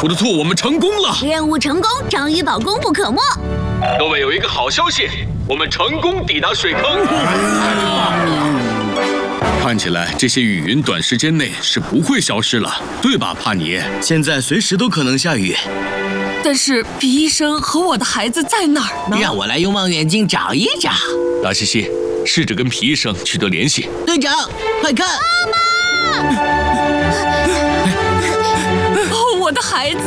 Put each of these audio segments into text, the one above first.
突突兔，我们成功了！ 任务成功，章鱼堡功不可没。 各位有一个好消息，我们成功抵达水坑。看起来这些雨云短时间内是不会消失了，对吧，帕尼？ 现在随时都可能下雨。 但是皮医生和我的孩子在哪儿呢？ 让我来用望远镜找一找。 达西西，试着跟皮医生取得联系。 队长，快看！ 妈妈！ 哦，我的孩子！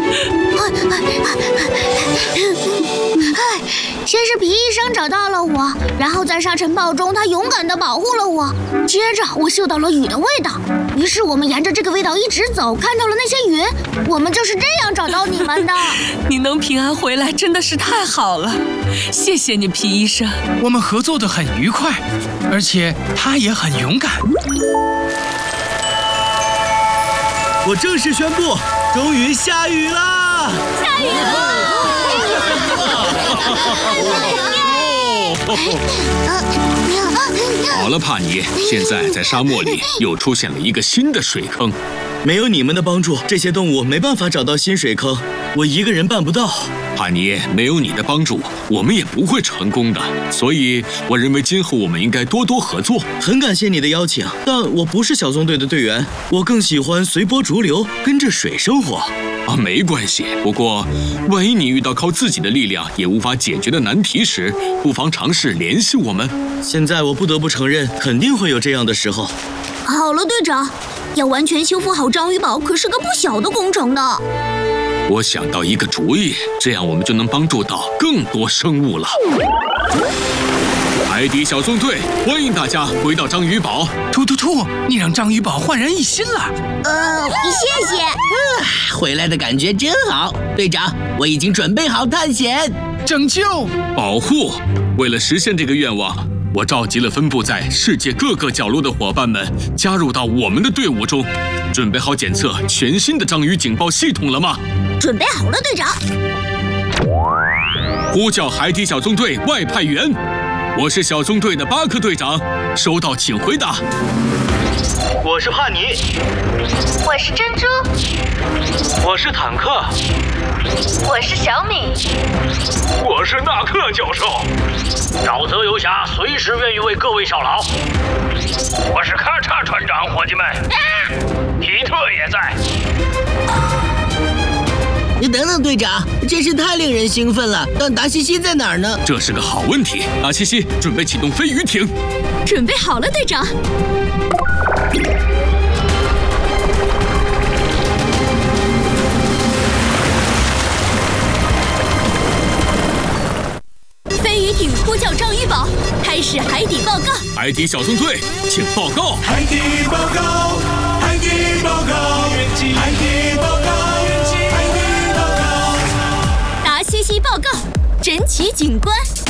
先是皮医生找到了我，然后在沙尘暴中，他勇敢地保护了我。接着我嗅到了雨的味道，于是我们沿着这个味道一直走，看到了那些云。我们就是这样找到你们的。 你能平安回来真的是太好了，谢谢你，皮医生。 我们合作得很愉快，而且他也很勇敢。 我正式宣布，终于下雨了！ 下雨了！ 好了，帕尼，现在在沙漠里又出现了一个新的水坑。 没有你们的帮助，这些动物没办法找到新水坑，我一个人办不到。 帕尼，没有你的帮助，我们也不会成功的。所以，我认为今后我们应该多多合作。 很感谢你的邀请，但我不是小纵队的队员，我更喜欢随波逐流，跟着水生活。 啊，没关系。不过，万一你遇到靠自己的力量也无法解决的难题时，不妨尝试联系我们。 现在我不得不承认，肯定会有这样的时候。 好了，队长，要完全修复好章鱼堡可是个不小的工程呢。 我想到一个主意，这样我们就能帮助到更多生物了。海底小纵队，欢迎大家回到章鱼堡。 突突兔，你让章鱼堡焕然一新了。 谢谢。 回来的感觉真好。队长，我已经准备好探险、 拯救、 保护。为了实现这个愿望，我召集了分布在世界各个角落的伙伴们，加入到我们的队伍中。准备好检测全新的章鱼警报系统了吗？ 准备好了，队长。 呼叫海底小纵队外派员，我是小纵队的巴克队长，收到请回答。 我是帕尼， 我是珍珠， 我是坦克， 我是小米， 我是纳克教授。沼泽游侠随时愿意为各位效劳。我是咔嚓船长，伙计们。皮特也在。 等等，队长，真是太令人兴奋了。但达西西在哪儿呢？ 这是个好问题。达西西，准备启动飞鱼艇。 准备好了，队长。飞鱼艇呼叫章鱼堡，开始海底报告。 海底小纵队，请报告。 海底报告，海底报告，海底报告，海底报告。 达西西报告，珍奇警官。